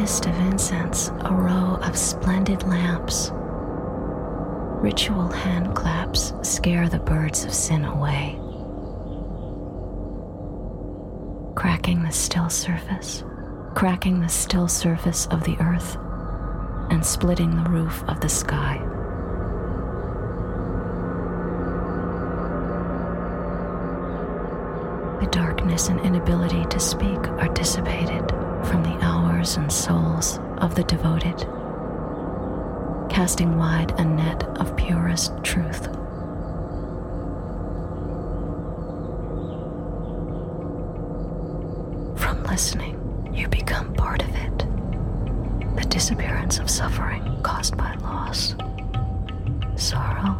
mist of incense, a row of splendid lamps. Ritual hand claps scare the birds of sin away. Cracking the still surface of the earth, and splitting the roof of the sky. The darkness and inability to speak are dissipated from the hours and souls of the devoted, casting wide a net of purest truth. From listening, you become part of it. The disappearance of suffering caused by loss, sorrow,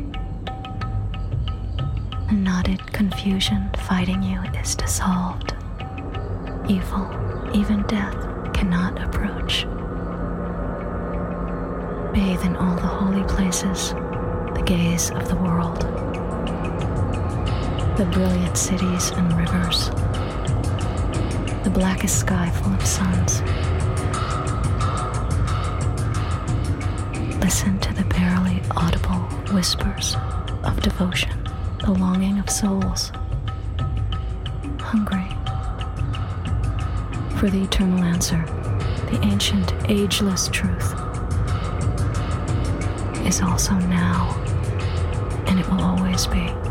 the knotted confusion fighting you is dissolved. Evil, even death, cannot approach. Bathe in all the holy places, the gaze of the world, the brilliant cities and rivers, the blackest sky full of suns. Listen to the barely audible whispers of devotion, the longing of souls, hungry for the eternal answer. The ancient, ageless truth is also now, and it will always be.